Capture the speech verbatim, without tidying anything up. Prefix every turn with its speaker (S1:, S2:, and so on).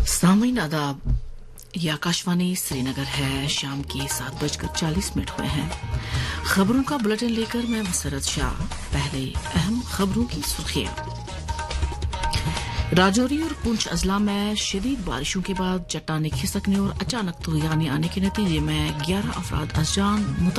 S1: सामीन आदाब, ये आकाशवाणी श्रीनगर है। शाम के सात बजकर चालीस मिनट हुए हैं। खबरों का बुलेटिन लेकर मैं मसरत शाह। पहले अहम खबरों की सुर्खियां। राजौरी और पुंछ अजला में शदीद बारिशों के बाद चट्टानें खिसकने और अचानक तूफान आने के नतीजे में ग्यारह अफराद अजान